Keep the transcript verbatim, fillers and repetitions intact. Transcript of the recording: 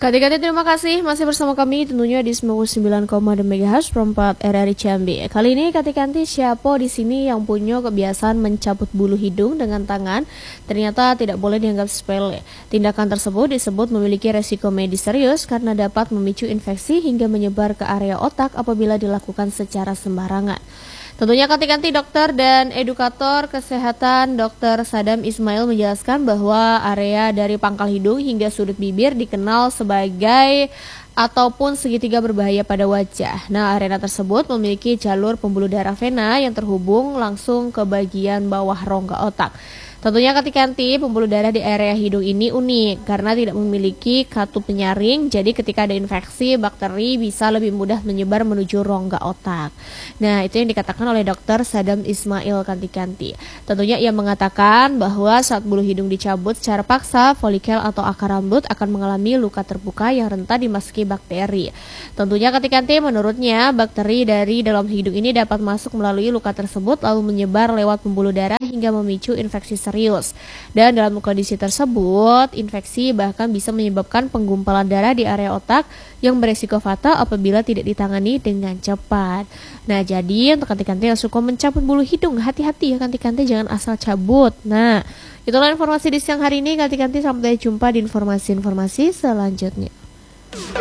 Kati-kati terima kasih masih bersama kami tentunya di sembilan puluh sembilan koma dua megahertz perempat R R I Jambi. Kali ini Kati-Kanti siapa di sini yang punya kebiasaan mencabut bulu hidung dengan tangan ternyata tidak boleh dianggap sepele. Tindakan tersebut disebut memiliki resiko medis serius karena dapat memicu infeksi hingga menyebar ke area otak apabila dilakukan secara sembarangan. Tentunya Kati-Kanti dokter dan edukator kesehatan dokter Sadam Ismail menjelaskan bahwa area dari pangkal hidung hingga sudut bibir dikenal sebagai ataupun segitiga berbahaya pada wajah. Nah, area tersebut memiliki jalur pembuluh darah vena yang terhubung langsung ke bagian bawah rongga otak. Tentunya Kati-Kanti pembuluh darah di area hidung ini unik karena tidak memiliki katup penyaring, jadi ketika ada infeksi, bakteri bisa lebih mudah menyebar menuju rongga otak. Nah, itu yang dikatakan oleh dokter Sadam Ismail Kati-Kanti. Tentunya ia mengatakan bahwa saat bulu hidung dicabut secara paksa, folikel atau akar rambut akan mengalami luka terbuka yang rentan dimasuki bakteri. Tentunya Kati-Kanti menurutnya, bakteri dari dalam hidung ini dapat masuk melalui luka tersebut lalu menyebar lewat pembuluh darah hingga memicu infeksi serius. Dan dalam kondisi tersebut, infeksi bahkan bisa menyebabkan penggumpalan darah di area otak yang beresiko fatal apabila tidak ditangani dengan cepat. Nah, jadi untuk Kati-Kanti yang suka mencabut bulu hidung, hati-hati ya Kati-Kanti, jangan asal cabut. Nah, itulah informasi di siang hari ini. Kati-Kanti sampai jumpa di informasi-informasi selanjutnya.